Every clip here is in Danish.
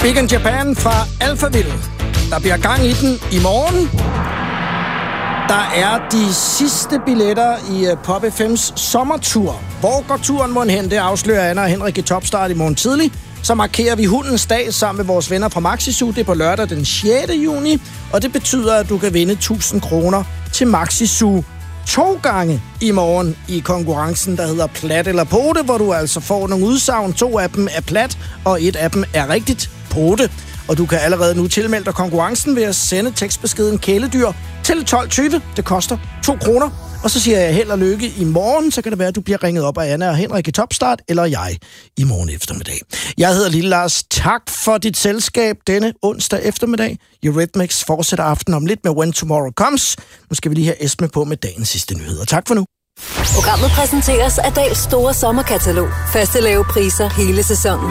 Big in Japan fra Alphaville. Der bliver gang i den i morgen. Der er de sidste billetter i Pop FM's sommertur. Hvor går turen mon hen? Det afslører Anna og Henrik i Topstart i morgen tidlig. Så markerer vi hundens dag sammen med vores venner fra Maxi-Zoo. Det er på lørdag den 6. juni. Og det betyder, at du kan vinde 1000 kroner til Maxi-Zoo 2 gange i morgen i konkurrencen, der hedder Plat eller Pote, hvor du altså får nogle udsagn. 2 af dem er plat, og 1 af dem er rigtigt pote. Og du kan allerede nu tilmelde dig konkurrencen ved at sende tekstbeskeden kæledyr til 12.20. Det koster 2 kroner. Og så siger jeg held og lykke i morgen, så kan det være, at du bliver ringet op af Anna og Henrik i Topstart, eller jeg i morgen eftermiddag. Jeg hedder Lille Lars. Tak for dit selskab denne onsdag eftermiddag. Eurythmics fortsætter aften om lidt med When Tomorrow Comes. Nu skal vi lige have Esme på med dagens sidste nyheder. Tak for nu. Programmet præsenteres af Dahls store sommerkatalog. Faste lave priser hele sæsonen.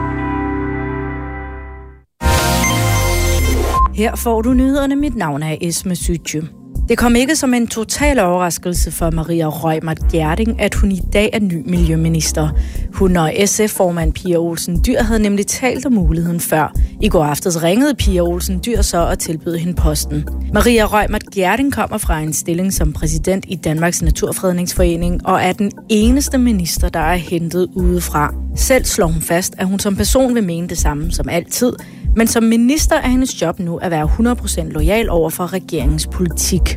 Her får du nyhederne. Mit navn er Esme Sytje. Det kom ikke som en total overraskelse for Maria Reumert Gjerding, at hun i dag er ny miljøminister. Hun og SF-formand Pia Olsen Dyhr havde nemlig talt om muligheden før. I går aftes ringede Pia Olsen Dyhr så og tilbød hende posten. Maria Reumert Gjerding kommer fra en stilling som præsident i Danmarks Naturfredningsforening og er den eneste minister, der er hentet udefra. Selv slår hun fast, at hun som person vil mene det samme som altid, men som minister er hendes job nu at være 100% loyal over for regeringens politik.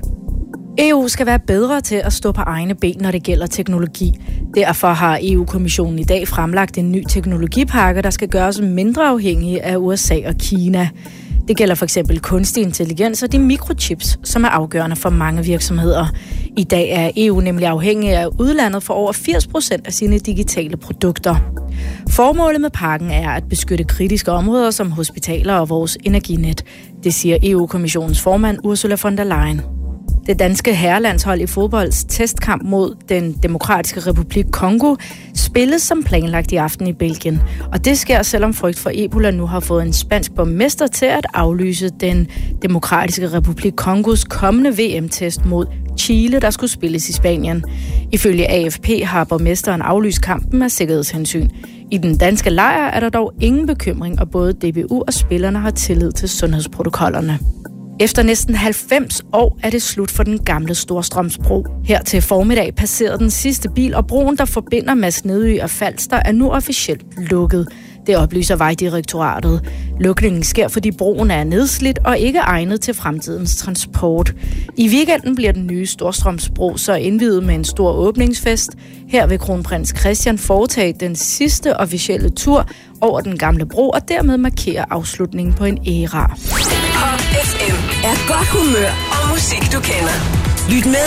EU skal være bedre til at stå på egne ben, når det gælder teknologi. Derfor har EU-kommissionen i dag fremlagt en ny teknologipakke, der skal gøre os mindre afhængige af USA og Kina. Det gælder for eksempel kunstig intelligens og de mikrochips, som er afgørende for mange virksomheder. I dag er EU nemlig afhængig af udlandet for over 80% af sine digitale produkter. Formålet med pakken er at beskytte kritiske områder som hospitaler og vores energinet. Det siger EU-kommissionens formand Ursula von der Leyen. Det danske herrelandshold i fodbolds testkamp mod den demokratiske republik Kongo spilles som planlagt i aften i Belgien. Og det sker, selvom frygt for Ebola nu har fået en spansk borgmester til at aflyse den demokratiske republik Kongos kommende VM-test mod Chile, der skulle spilles i Spanien. Ifølge AFP har borgmesteren aflyst kampen af sikkerhedshensyn. I den danske lejr er der dog ingen bekymring, og både DBU og spillerne har tillid til sundhedsprotokollerne. Efter næsten 90 år er det slut for den gamle Storstrømsbro. Her til formiddag passerede den sidste bil, og broen, der forbinder Masnedø og Falster, er nu officielt lukket. Det oplyser Vejdirektoratet. Lukningen sker, fordi broen er nedslidt og ikke egnet til fremtidens transport. I weekenden bliver den nye Storstrømsbro så indviet med en stor åbningsfest. Her vil kronprins Christian foretage den sidste officielle tur over den gamle bro og dermed markere afslutningen på en æra. Pop FM er godt humør og musik, du kender. Lyt med